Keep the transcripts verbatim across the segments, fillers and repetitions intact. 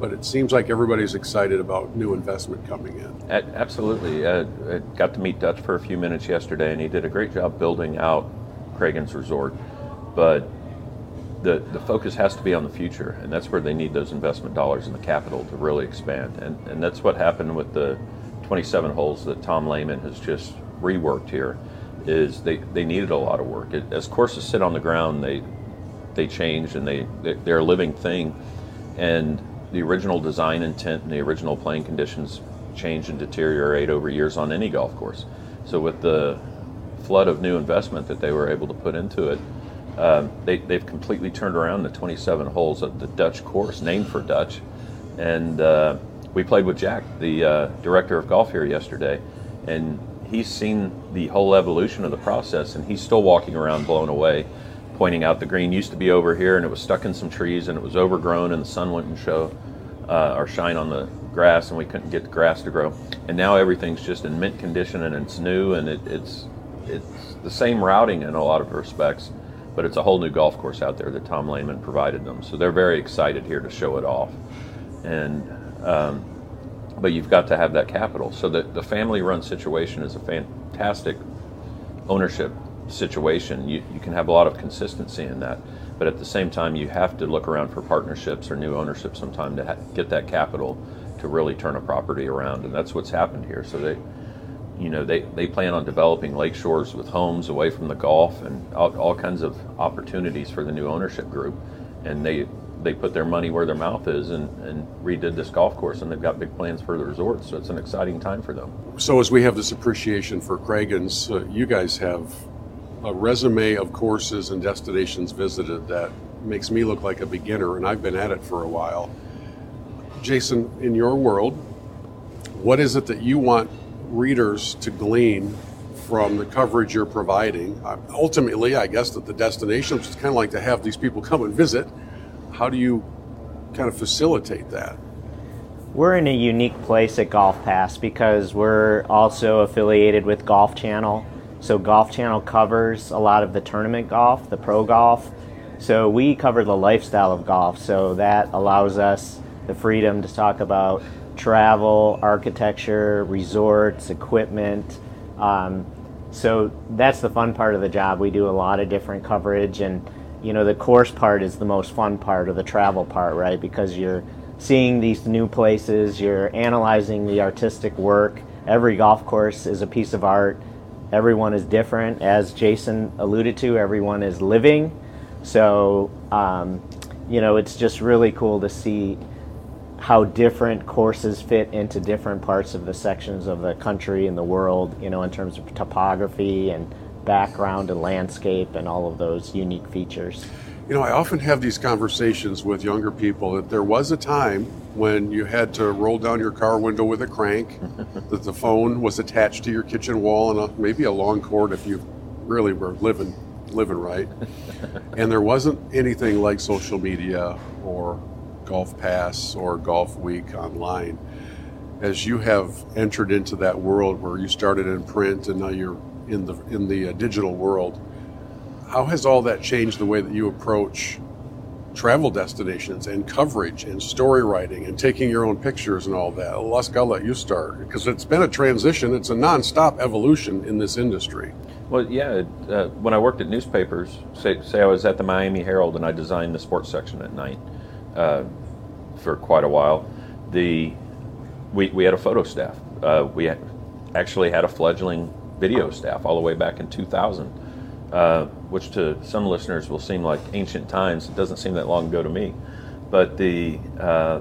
but it seems like everybody's excited about new investment coming in. Absolutely. Uh, I got to meet Dutch for a few minutes yesterday, and he did a great job building out Craigens Resort. But the the focus has to be on the future, and that's where they need those investment dollars and the capital to really expand. And and that's what happened with the twenty-seven holes that Tom Lehman has just reworked here. Is they, they needed a lot of work. It, as courses sit on the ground, they they change, and they they're a living thing. And the original design intent and the original playing conditions change and deteriorate over years on any golf course. So with the flood of new investment that they were able to put into it, um, they, they've completely turned around the twenty-seven holes of the Dutch course, named for Dutch. And uh, we played with Jack, the uh, director of golf here yesterday, and he's seen the whole evolution of the process, and he's still walking around blown away, pointing out the green used to be over here and it was stuck in some trees and it was overgrown and the sun wouldn't show uh, or shine on the grass and we couldn't get the grass to grow. And now everything's just in mint condition and it's new, and it, it's it's the same routing in a lot of respects, but it's a whole new golf course out there that Tom Lehman provided them. So they're very excited here to show it off. And um, but you've got to have that capital. So the, the family-run situation is a fantastic ownership situation. You, you can have a lot of consistency in that, but at the same time you have to look around for partnerships or new ownership sometime to ha- get that capital to really turn a property around, and that's what's happened here. So they, you know, they, they plan on developing lake shores with homes away from the golf and all, all kinds of opportunities for the new ownership group, and they they put their money where their mouth is and, and redid this golf course, and they've got big plans for the resort, so it's an exciting time for them. So as we have this appreciation for Craigens, uh, you guys have a resume of courses and destinations visited that makes me look like a beginner, and I've been at it for a while. Jason, in your world, what is it that you want readers to glean from the coverage you're providing? Uh, ultimately, I guess that the destination is kind of like to have these people come and visit. How do you kind of facilitate that? We're in a unique place at Golf Pass because we're also affiliated with Golf Channel. So Golf Channel covers a lot of the tournament golf, the pro golf. So we cover the lifestyle of golf. So that allows us the freedom to talk about travel, architecture, resorts, equipment. Um, so that's the fun part of the job. We do a lot of different coverage, and you know, the course part is the most fun part of the travel part, right? Because you're seeing these new places, you're analyzing the artistic work. Every golf course is a piece of art. Everyone is different. As Jason alluded to, everyone is living. So, um, you know, it's just really cool to see how different courses fit into different parts of the sections of the country and the world, you know, in terms of topography and background and landscape and all of those unique features. You know, I often have these conversations with younger people that there was a time when you had to roll down your car window with a crank, that the phone was attached to your kitchen wall, and a, maybe a long cord if you really were living living right. And there wasn't anything like social media or Golf Pass or Golf Week online. As you have entered into that world where you started in print and now you're in the in the uh, digital world, how has all that changed the way that you approach travel destinations and coverage and story writing and taking your own pictures and all that? Lusk, I'll let you start, because it's been a transition. It's a nonstop evolution in this industry. Well, yeah, uh, when I worked at newspapers, say, say I was at the Miami Herald and I designed the sports section at night uh, for quite a while, the we, we had a photo staff. Uh, we had, actually had a fledgling video staff all the way back in two thousand, uh, which to some listeners will seem like ancient times. It doesn't seem that long ago to me. But the uh,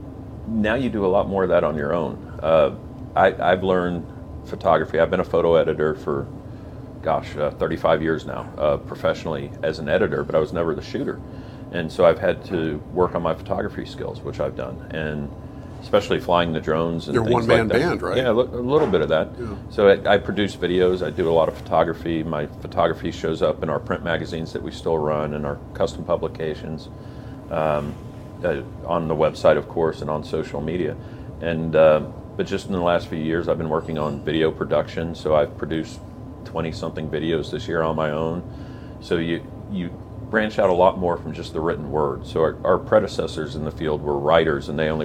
now you do a lot more of that on your own. Uh, I, I've learned photography. I've been a photo editor for, gosh, uh, thirty-five years now, uh, professionally as an editor, but I was never the shooter. And so I've had to work on my photography skills, which I've done. And especially flying the drones and You're things one-man like that. band, right? Yeah, a little bit of that. Yeah. So I, I produce videos. I do a lot of photography. My photography shows up in our print magazines that we still run and our custom publications, um, uh, on the website, of course, and on social media. And uh, but just in the last few years, I've been working on video production. So I've produced twenty-something videos this year on my own. So you you branch out a lot more from just the written word. So our, our predecessors in the field were writers, and they only